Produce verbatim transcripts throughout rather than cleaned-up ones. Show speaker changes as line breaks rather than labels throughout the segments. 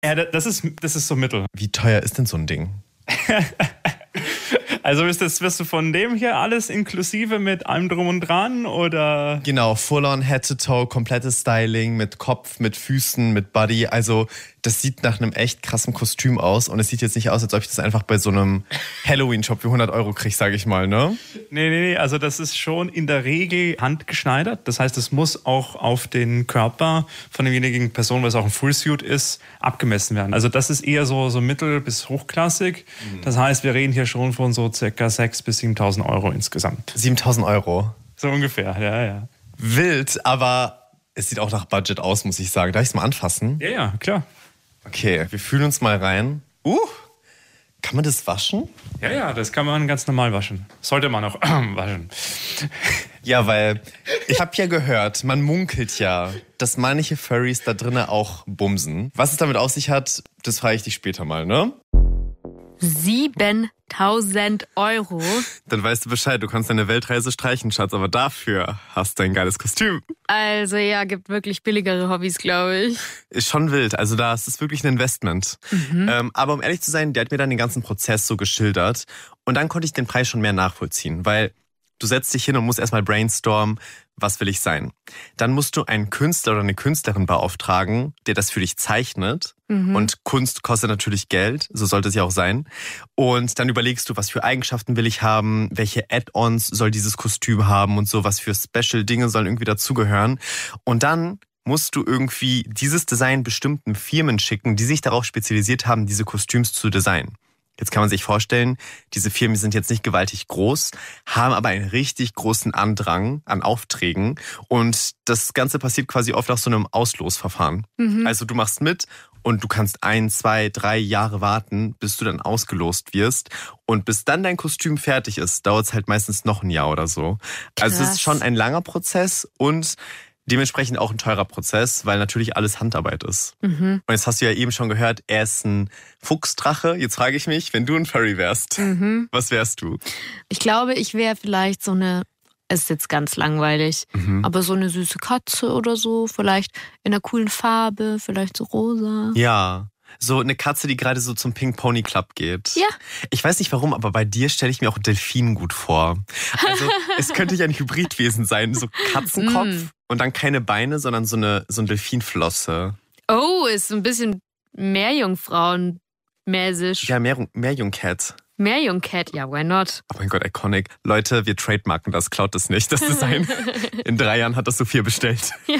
Ja, das ist, das ist so mittel.
Wie teuer ist denn so ein Ding?
Also ist das, wirst du von dem hier alles inklusive mit allem drum und dran, oder?
Genau, full-on Head-to-Toe, komplettes Styling mit Kopf, mit Füßen, mit Body. Also das sieht nach einem echt krassen Kostüm aus und es sieht jetzt nicht aus, als ob ich das einfach bei so einem Halloween-Shop für hundert Euro kriege, sage ich mal, ne?
Nee, nee, nee, also das ist schon in der Regel handgeschneidert. Das heißt, es muss auch auf den Körper von derjenigen Person, was auch ein Fullsuit ist, abgemessen werden. Also das ist eher so, so mittel- bis hochklassig. Mhm. Das heißt, wir reden hier schon von so circa sechstausend bis siebentausend Euro insgesamt.
siebentausend Euro?
So ungefähr, ja, ja.
Wild, aber es sieht auch nach Budget aus, muss ich sagen. Darf ich es mal anfassen?
Ja, ja, klar.
Okay, wir fühlen uns mal rein. Uh, kann man das waschen?
Ja, ja, das kann man ganz normal waschen. Sollte man auch waschen.
Ja, weil ich habe ja gehört, man munkelt ja, dass manche Furries da drinnen auch bumsen. Was es damit auf sich hat, das frage ich dich später mal, ne?
siebentausend Euro.
Dann weißt du Bescheid, du kannst deine Weltreise streichen, Schatz, aber dafür hast du ein geiles Kostüm.
Also ja, gibt wirklich billigere Hobbys, glaube ich.
Ist schon wild, also da ist es wirklich ein Investment. Mhm. Ähm, aber um ehrlich zu sein, der hat mir dann den ganzen Prozess so geschildert und dann konnte ich den Preis schon mehr nachvollziehen, weil du setzt dich hin und musst erstmal brainstormen, was will ich sein. Dann musst du einen Künstler oder eine Künstlerin beauftragen, der das für dich zeichnet. Mhm. Und Kunst kostet natürlich Geld, so sollte es ja auch sein. Und dann überlegst du, was für Eigenschaften will ich haben, welche Add-ons soll dieses Kostüm haben und so, was für Special-Dinge sollen irgendwie dazugehören. Und dann musst du irgendwie dieses Design bestimmten Firmen schicken, die sich darauf spezialisiert haben, diese Kostüms zu designen. Jetzt kann man sich vorstellen, diese Firmen sind jetzt nicht gewaltig groß, haben aber einen richtig großen Andrang an Aufträgen und das Ganze passiert quasi oft nach so einem Auslosverfahren. Mhm. Also du machst mit und du kannst ein, zwei, drei Jahre warten, bis du dann ausgelost wirst und bis dann dein Kostüm fertig ist, dauert es halt meistens noch ein Jahr oder so. Krass. Also es ist schon ein langer Prozess und dementsprechend auch ein teurer Prozess, weil natürlich alles Handarbeit ist. Mhm. Und jetzt hast du ja eben schon gehört, er ist ein Fuchsdrache. Jetzt frage ich mich, wenn du ein Furry wärst, mhm. was wärst du?
Ich glaube, ich wäre vielleicht so eine, es ist jetzt ganz langweilig, mhm. aber so eine süße Katze oder so, vielleicht in einer coolen Farbe, vielleicht so rosa.
Ja. So eine Katze, die gerade so zum Pink Pony Club geht.
Ja.
Ich weiß nicht warum, aber bei dir stelle ich mir auch Delfin gut vor. Also es könnte ja ein Hybridwesen sein, so Katzenkopf mm. und dann keine Beine, sondern so eine so eine Delfinflosse.
Oh, ist so ein bisschen Meerjungfrauen-mäßig.
Ja, Meer, Meerjungcat.
Meerjungcat, ja, why not?
Oh mein Gott, iconic. Leute, wir trademarken das, klaut das nicht, das Design. In drei Jahren hat das Sophia bestellt.
Ja.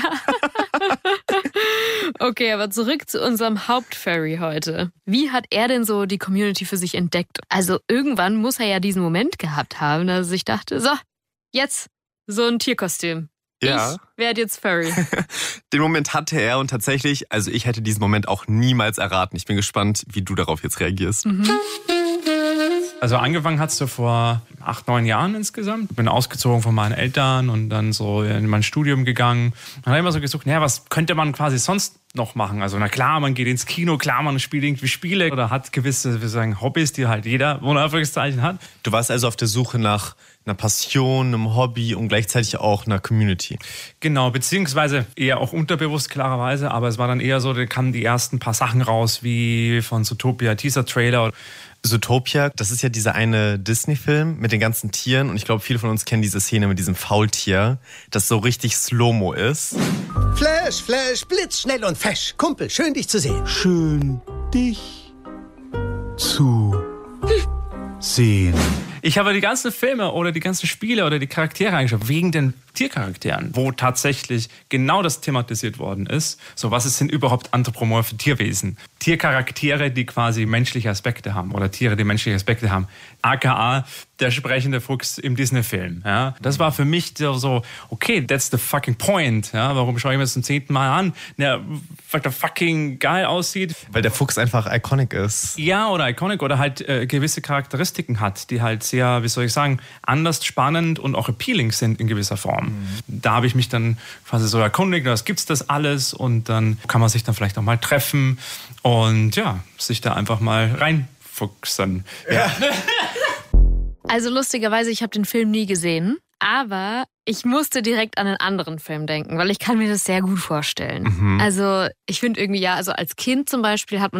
Okay, aber zurück zu unserem Hauptfurry heute. Wie hat er denn so die Community für sich entdeckt? Also irgendwann muss er ja diesen Moment gehabt haben, dass er sich dachte, so, jetzt so ein Tierkostüm.
Ja.
Ich werde jetzt Furry.
Den Moment hatte er und tatsächlich, also ich hätte diesen Moment auch niemals erraten. Ich bin gespannt, wie du darauf jetzt reagierst.
Mhm.
Also angefangen hat's du vor acht, neun Jahren insgesamt. Bin ausgezogen von meinen Eltern und dann so in mein Studium gegangen. Und dann immer so gesucht, naja, was könnte man quasi sonst noch machen? Also na klar, man geht ins Kino, klar, man spielt irgendwie Spiele oder hat gewisse, wir sagen, Hobbys, die halt jeder ohne Anführungszeichen hat.
Du warst also auf der Suche nach einer Passion, einem Hobby und gleichzeitig auch einer Community.
Genau, beziehungsweise eher auch unterbewusst klarerweise, aber es war dann eher so, da kamen die ersten paar Sachen raus, wie von Zootopia, Teaser-Trailer.
Zootopia, das ist ja dieser eine Disney-Film mit den ganzen Tieren und ich glaube, viele von uns kennen diese Szene mit diesem Faultier, das so richtig Slow-Mo ist.
Flash, Flash, blitzschnell und fesch. Kumpel, schön dich zu sehen.
Schön dich zu sehen.
Ich habe die ganzen Filme oder die ganzen Spiele oder die Charaktere angeschaut, wegen den Tiercharakteren, wo tatsächlich genau das thematisiert worden ist. So, was sind überhaupt anthropomorphe Tierwesen? Tiercharaktere, die quasi menschliche Aspekte haben oder Tiere, die menschliche Aspekte haben. A K A der sprechende Fuchs im Disney-Film. Ja? Das war für mich so, okay, that's the fucking point. Ja? Warum schaue ich mir das zum zehnten Mal an? Ja, weil der fucking geil aussieht.
Weil der Fuchs einfach iconic ist.
Ja, oder iconic oder halt äh, gewisse Charakteristiken hat, die halt sehr, wie soll ich sagen, anders spannend und auch appealing sind in gewisser Form. Mhm. Da habe ich mich dann quasi so erkundigt, was gibt's das alles und dann kann man sich dann vielleicht auch mal treffen und ja, sich da einfach mal reinfuchsen. Ja.
Also lustigerweise, ich habe den Film nie gesehen, Aber ich musste direkt an einen anderen Film denken, weil ich kann mir das sehr gut vorstellen.
Mhm.
Also ich finde irgendwie, ja, also als Kind zum Beispiel hat man